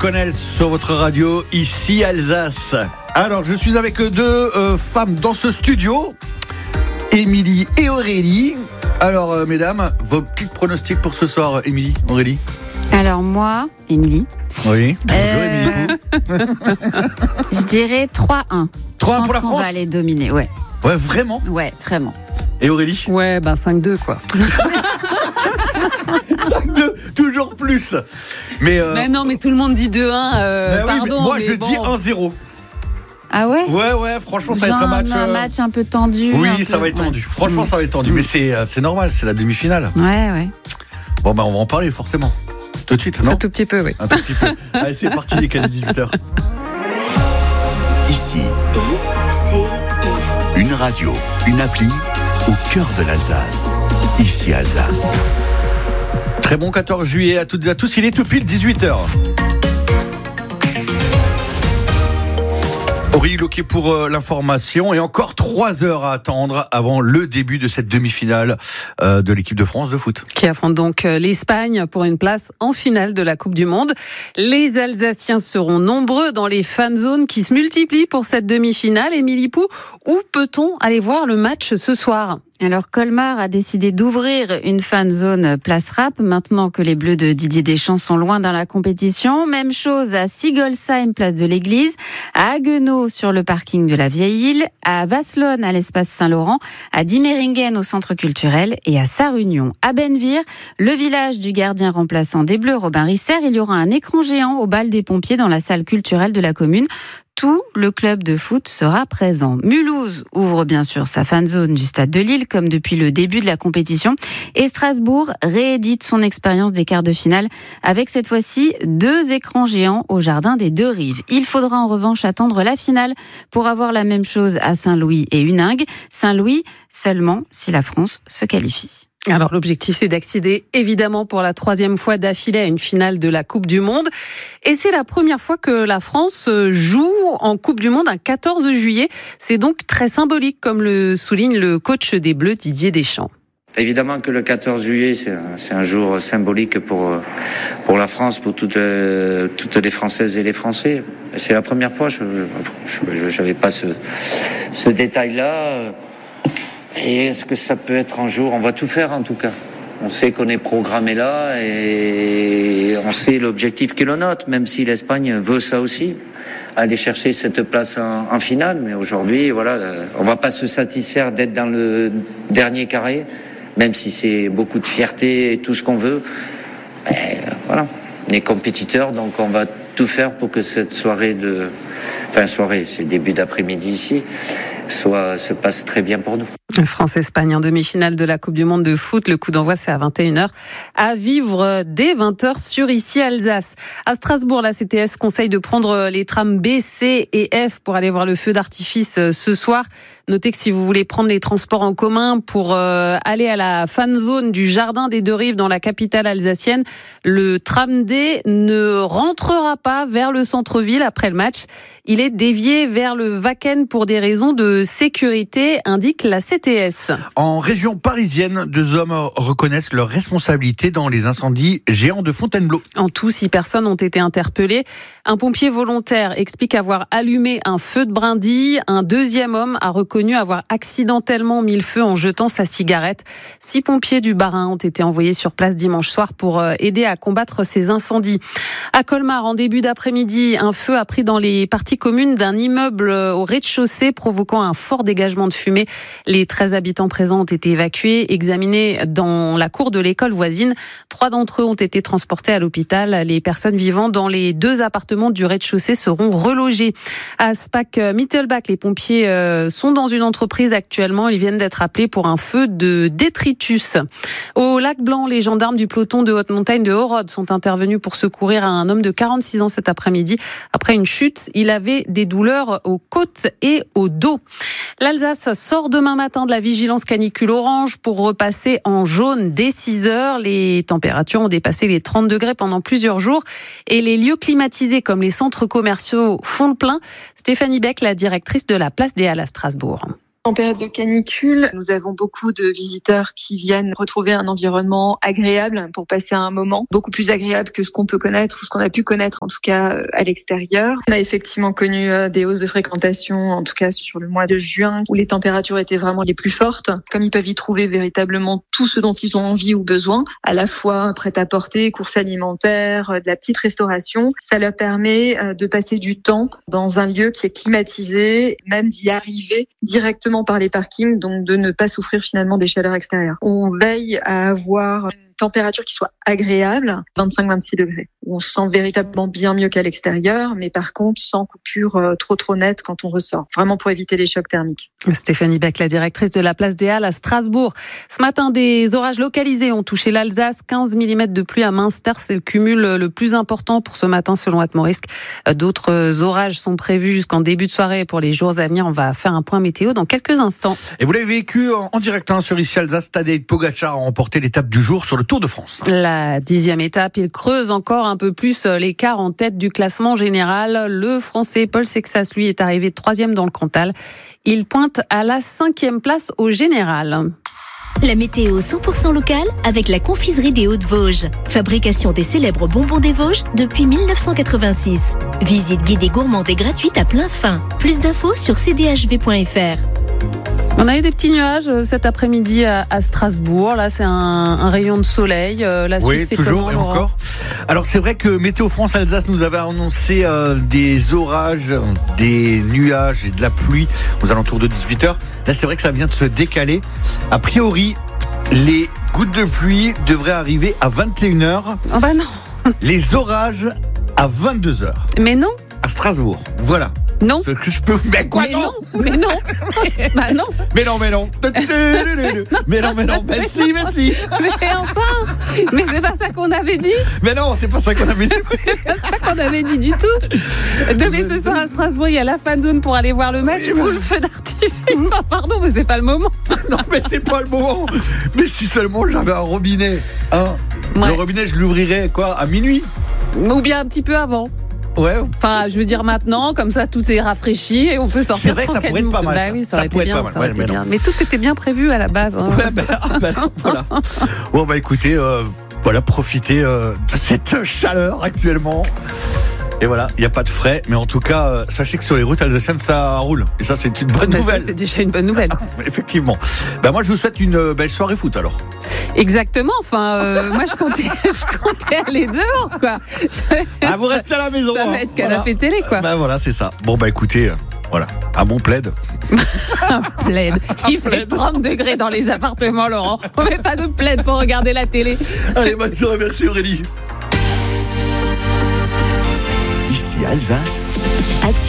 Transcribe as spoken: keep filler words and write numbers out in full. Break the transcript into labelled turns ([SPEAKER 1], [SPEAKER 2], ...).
[SPEAKER 1] Connell sur votre radio, ici Alsace. Alors, je suis avec deux euh, femmes dans ce studio, Émilie et Aurélie. Alors, euh, mesdames, vos petits pronostics pour ce soir, Émilie, Aurélie?
[SPEAKER 2] Alors moi, Émilie.
[SPEAKER 1] Oui, bonjour
[SPEAKER 2] Euh,
[SPEAKER 1] Émilie.
[SPEAKER 2] Je dirais trois un.
[SPEAKER 1] trois un
[SPEAKER 2] Je
[SPEAKER 1] pour la
[SPEAKER 2] pense qu'on
[SPEAKER 1] France
[SPEAKER 2] va les dominer, ouais.
[SPEAKER 1] Ouais, vraiment?
[SPEAKER 2] Ouais, vraiment.
[SPEAKER 1] Et Aurélie?
[SPEAKER 3] Ouais, ben cinq deux quoi.
[SPEAKER 1] cinq deux, toujours plus. Mais, euh,
[SPEAKER 3] Mais non, mais tout le monde dit deux un. Euh,
[SPEAKER 1] bah oui, mais
[SPEAKER 3] pardon.
[SPEAKER 1] moi,
[SPEAKER 3] mais
[SPEAKER 1] je
[SPEAKER 3] bon.
[SPEAKER 1] dis un zéro.
[SPEAKER 2] Ah ouais?
[SPEAKER 1] Ouais, ouais, franchement, ça va
[SPEAKER 2] Genre
[SPEAKER 1] être un match.
[SPEAKER 2] un
[SPEAKER 1] euh,
[SPEAKER 2] match un peu tendu. un
[SPEAKER 1] Oui,
[SPEAKER 2] peu-
[SPEAKER 1] ça va être
[SPEAKER 2] ouais.
[SPEAKER 1] tendu. Franchement,
[SPEAKER 2] Mm.
[SPEAKER 1] ça va être tendu. Mais c'est, euh, c'est normal, c'est la demi-finale.
[SPEAKER 2] Ouais, ouais.
[SPEAKER 1] Bon, bah, on va en parler, forcément. Tout de suite, non?
[SPEAKER 3] Un tout petit peu, oui.
[SPEAKER 1] Un tout petit peu. Allez, c'est parti, les quasi dix-huit heures.
[SPEAKER 4] Ici,
[SPEAKER 5] I C I.
[SPEAKER 4] une radio, une appli au cœur de l'Alsace. Ici Alsace.
[SPEAKER 1] Très bon quatorze juillet à toutes et à tous. Il est tout pile dix-huit heures. Aurélie Loquet pour euh, l'information et encore trois heures à attendre avant le début de cette demi-finale euh, de l'équipe de France de foot.
[SPEAKER 3] Qui affronte donc euh, l'Espagne pour une place en finale de la Coupe du Monde. Les Alsaciens seront nombreux dans les fan zones qui se multiplient pour cette demi-finale. Émilie Pou, où peut-on aller voir le match ce soir ?
[SPEAKER 2] Alors Colmar a décidé d'ouvrir une fan zone place rap maintenant que les Bleus de Didier Deschamps sont loin dans la compétition. Même chose à Sigolsheim, place de l'Église, à Haguenau sur le parking de la Vieille Île, à Vasselonne à l'espace Saint-Laurent, à Diemeringen au centre culturel et à Sarre-Union. À Benvire, le village du gardien remplaçant des Bleus, Robin Risser, il y aura un écran géant au bal des pompiers dans la salle culturelle de la commune. Tout le club de foot sera présent. Mulhouse ouvre bien sûr sa fan zone du stade de Lille comme depuis le début de la compétition et Strasbourg réédite son expérience des quarts de finale avec cette fois-ci deux écrans géants au jardin des Deux Rives. Il faudra en revanche attendre la finale pour avoir la même chose à Saint-Louis et Huningue. Saint-Louis seulement si la France se qualifie.
[SPEAKER 3] Alors l'objectif c'est d'accéder évidemment pour la troisième fois d'affilée à une finale de la Coupe du Monde. Et c'est la première fois que la France joue en Coupe du Monde un quatorze juillet. C'est donc très symbolique comme le souligne le coach des Bleus Didier Deschamps.
[SPEAKER 6] Évidemment que le quatorze juillet, c'est un, c'est un jour symbolique pour, pour la France, pour toutes, euh, toutes les Françaises et les Français. C'est la première fois, je n'avais pas ce, ce détail-là. Et est-ce que ça peut être un jour ? On va tout faire en tout cas. On sait qu'on est programmé là et on sait l'objectif qui est le nôtre, même si l'Espagne veut ça aussi, aller chercher cette place en, en finale. Mais aujourd'hui, voilà, on va pas se satisfaire d'être dans le dernier carré, même si c'est beaucoup de fierté et tout ce qu'on veut. Mais voilà, on est compétiteurs, donc on va tout faire pour que cette soirée de... Enfin, soirée, c'est début d'après-midi ici, soit, se passe très bien pour nous.
[SPEAKER 3] France-Espagne en demi-finale de la Coupe du Monde de foot. Le coup d'envoi, c'est à vingt et une heures. À vivre dès vingt heures sur Ici Alsace. À Strasbourg, la C T S conseille de prendre les trams B, C et F pour aller voir le feu d'artifice ce soir. Notez que si vous voulez prendre les transports en commun pour euh, aller à la fan zone du Jardin des Deux Rives dans la capitale alsacienne, le tram D ne rentrera pas vers le centre-ville après le match. Il est dévié vers le Wacken pour des raisons de sécurité, indique la C T S.
[SPEAKER 1] En région parisienne, deux hommes reconnaissent leur responsabilité dans les incendies géants de Fontainebleau.
[SPEAKER 3] En tout, six personnes ont été interpellées. Un pompier volontaire explique avoir allumé un feu de brindille. Un deuxième homme a reconnu avoir accidentellement mis le feu en jetant sa cigarette. Six pompiers du Bas-Rhin ont été envoyés sur place dimanche soir pour aider à combattre ces incendies. À Colmar, en début d'après-midi, un feu a pris dans les parties communes d'un immeuble au rez-de-chaussée, provoquant un fort dégagement de fumée. Les treize habitants présents ont été évacués, examinés dans la cour de l'école voisine. Trois d'entre eux ont été transportés à l'hôpital. Les personnes vivant dans les deux appartements du rez-de-chaussée seront relogées. À Spack-Mittelbach, les pompiers sont dans une entreprise actuellement. Ils viennent d'être appelés pour un feu de détritus. Au Lac Blanc, les gendarmes du peloton de haute montagne de Horod sont intervenus pour secourir un homme de quarante-six ans cet après-midi. Après une chute, il avait des douleurs aux côtes et au dos. L'Alsace sort demain matin de la vigilance canicule orange pour repasser en jaune dès six heures. Les températures ont dépassé les trente degrés pendant plusieurs jours et les lieux climatisés comme les centres commerciaux font le plein. Stéphanie Beck, la directrice de la Place des Halles à Strasbourg.
[SPEAKER 7] En période de canicule, nous avons beaucoup de visiteurs qui viennent retrouver un environnement agréable pour passer un moment, beaucoup plus agréable que ce qu'on peut connaître ou ce qu'on a pu connaître en tout cas à l'extérieur. On a effectivement connu des hausses de fréquentation, en tout cas sur le mois de juin, où les températures étaient vraiment les plus fortes. Comme ils peuvent y trouver véritablement tout ce dont ils ont envie ou besoin, à la fois prêt-à-porter, courses alimentaires, de la petite restauration, ça leur permet de passer du temps dans un lieu qui est climatisé, même d'y arriver directement par les parkings, donc de ne pas souffrir finalement des chaleurs extérieures. On veille à avoir une température qui soit agréable, vingt-cinq à vingt-six degrés. On se sent véritablement bien mieux qu'à l'extérieur, mais par contre sans coupure trop trop nette quand on ressort, vraiment pour éviter les chocs thermiques.
[SPEAKER 3] Stéphanie Beck, la directrice de la place des Halles à Strasbourg. Ce matin, des orages localisés ont touché l'Alsace. quinze millimètres de pluie à Münster, c'est le cumul le plus important pour ce matin selon Atmorisk. D'autres orages sont prévus jusqu'en début de soirée pour les jours à venir. On va faire un point météo dans quelques instants.
[SPEAKER 1] Et vous l'avez vécu en direct hein, sur Ici Alsace. Tadej Pogačar a remporté l'étape du jour sur le Tour de France.
[SPEAKER 3] La dixième étape, il creuse encore un peu plus l'écart en tête du classement général. Le Français Paul Sexas, lui, est arrivé troisième dans le Cantal. Il pointe à la cinquième place au général.
[SPEAKER 5] La météo cent pour cent locale avec la confiserie des Hauts-de-Vosges. Fabrication des célèbres bonbons des Vosges depuis mille neuf cent quatre-vingt-six. Visite guidée gourmande et gratuite à plein fin. Plus d'infos sur c d h v point f r.
[SPEAKER 3] On a eu des petits nuages cet après-midi à, à Strasbourg. Là, c'est un, un rayon de soleil. La suite,
[SPEAKER 1] oui,
[SPEAKER 3] c'est
[SPEAKER 1] toujours
[SPEAKER 3] comment,
[SPEAKER 1] et encore. Alors, c'est vrai que Météo France Alsace nous avait annoncé euh, des orages, des nuages et de la pluie aux alentours de dix-huit heures. Là, c'est vrai que ça vient de se décaler. A priori, les gouttes de pluie devraient arriver à vingt et une heures.
[SPEAKER 3] Oh bah non.
[SPEAKER 1] Les orages à vingt-deux heures.
[SPEAKER 3] Mais non.
[SPEAKER 1] À Strasbourg. Voilà.
[SPEAKER 3] Non.
[SPEAKER 1] Ce que je peux. Mais quoi,
[SPEAKER 3] mais
[SPEAKER 1] non,
[SPEAKER 3] non Mais non Bah non
[SPEAKER 1] Mais non, mais non Mais non, mais non Mais si, mais si
[SPEAKER 3] Mais enfin Mais c'est pas ça qu'on avait dit.
[SPEAKER 1] Mais non, c'est pas ça qu'on avait dit.
[SPEAKER 3] C'est pas ça qu'on avait dit du tout. Demain ce soir à Strasbourg, il y a la fan zone pour aller voir le match ou le feu d'artifice. Oh, pardon, mais c'est pas le moment.
[SPEAKER 1] Non, mais c'est pas le moment. Mais si seulement j'avais un robinet, hein.
[SPEAKER 3] Ouais.
[SPEAKER 1] Le robinet, je l'ouvrirais, quoi, à minuit.
[SPEAKER 3] Ou bien un petit peu avant.
[SPEAKER 1] Ouais.
[SPEAKER 3] Enfin, je veux dire maintenant, comme ça tout est rafraîchi et on peut sortir.
[SPEAKER 1] C'est vrai que ça pourrait être pas mal.
[SPEAKER 3] Bah
[SPEAKER 1] ça.
[SPEAKER 3] oui, ça,
[SPEAKER 1] ça
[SPEAKER 3] aurait été
[SPEAKER 1] pourrait
[SPEAKER 3] bien.
[SPEAKER 1] être pas
[SPEAKER 3] Ça
[SPEAKER 1] mal.
[SPEAKER 3] aurait
[SPEAKER 1] Ouais,
[SPEAKER 3] été
[SPEAKER 1] mais,
[SPEAKER 3] bien. Mais tout était bien prévu à la base. Hein.
[SPEAKER 1] Ouais, ben, ah, ben, voilà. Bon, bah écoutez, euh, voilà, profitez euh, de cette chaleur actuellement. Et voilà, il n'y a pas de frais, mais en tout cas, euh, sachez que sur les routes alsaciennes, ça roule. Et ça, c'est une bonne
[SPEAKER 3] bah
[SPEAKER 1] nouvelle.
[SPEAKER 3] Ça, c'est déjà une bonne nouvelle.
[SPEAKER 1] Effectivement. Ben, moi, je vous souhaite une belle soirée foot alors.
[SPEAKER 3] Exactement. Enfin, euh, moi, je comptais, je comptais aller dehors, quoi.
[SPEAKER 1] Ah, vous restez à la maison.
[SPEAKER 3] Ça va
[SPEAKER 1] hein.
[SPEAKER 3] être canapé
[SPEAKER 1] voilà.
[SPEAKER 3] télé, quoi.
[SPEAKER 1] Ben voilà, c'est ça. Bon, bah écoutez, euh, voilà, un bon plaid.
[SPEAKER 3] Un plaid. Il fait trente degrés dans les appartements, Laurent. On met pas de plaid pour regarder la télé.
[SPEAKER 1] Allez, bonne soirée, merci Aurélie.
[SPEAKER 4] Ici Alsace.